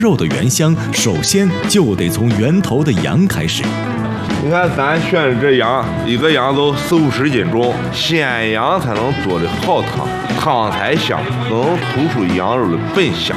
肉的原香，首先就得从源头的羊开始。 你看咱选的这羊，一个羊都40-50斤重，鲜羊才能做的好汤，汤才香，能突出羊肉的本香。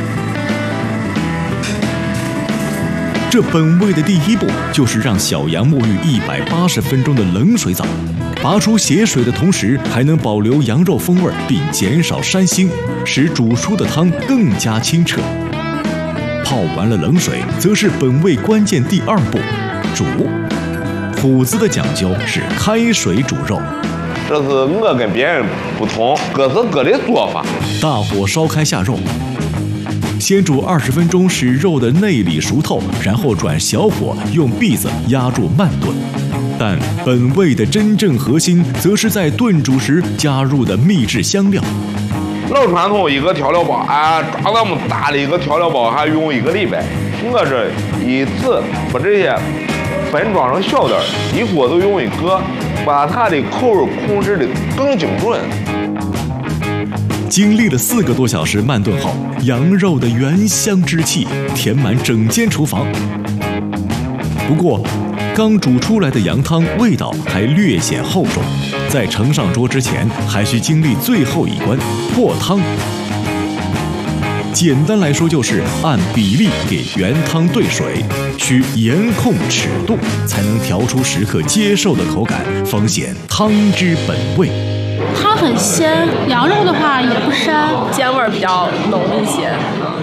这本味的第一步就是让小羊沐浴180分钟的冷水澡，拔出血水的同时，还能保留羊肉风味，并减少膻腥，使煮出的汤更加清澈。泡完了冷水，则是本味关键第二步，煮。虎子的讲究是开水煮肉， 这是我跟别人不同，各自各的做法。 大火烧开下肉，先煮20分钟，使肉的内里熟透，然后转小火用篦子压住慢炖。但本味的真正核心，则是在炖煮时加入的秘制香料。 老传统一个调料包，抓那么大的一个调料包，还用1个礼拜。我这一次把这些分装成小袋，一锅都用1个，把它的口味控制的更精准。 经历了4个多小时慢炖后，羊肉的原香之气填满整间厨房。不过，刚煮出来的羊汤味道还略显厚重，在盛上桌之前，还需经历最后一关破汤。简单来说，就是按比例给原汤兑水，需严控尺度，才能调出食客接受的口感，方显汤之本味。 汤很鲜，羊肉的话也不膻， 鲜味比较浓一些。